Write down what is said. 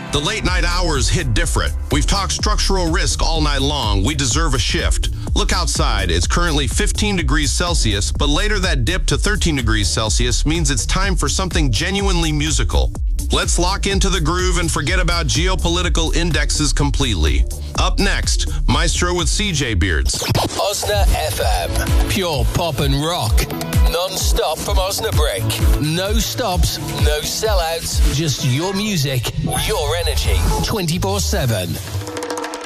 The late night hours hit different. We've talked structural risk all night long. We deserve a shift. Look outside. It's currently 15 degrees Celsius, but later that dip to 13 degrees Celsius means it's time for something genuinely musical. Let's lock into the groove and forget about geopolitical indexes completely. Up next, Maestro with CJ Beards. Osna FM. Pure pop and rock. Non-stop from Osnabrück. No stops, no sellouts. Just your music, your energy. 24/7.